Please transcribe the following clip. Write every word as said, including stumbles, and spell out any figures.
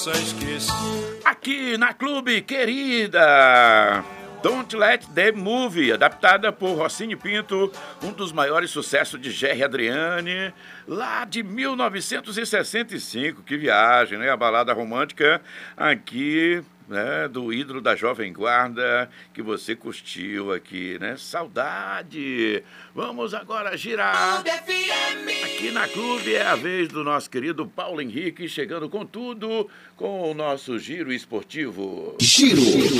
Aqui na Clube Querida, Don't Let Them Move, adaptada por Rocinho Pinto, um dos maiores sucessos de Gerry Adriane, lá de mil novecentos e sessenta e cinco. Que viagem, né? A balada romântica aqui, né, do ídolo da Jovem Guarda, que você curtiu aqui, né? Saudade! Vamos agora girar. Aqui na Clube é a vez do nosso querido Paulo Henrique, chegando com tudo, com o nosso Giro Esportivo. Giro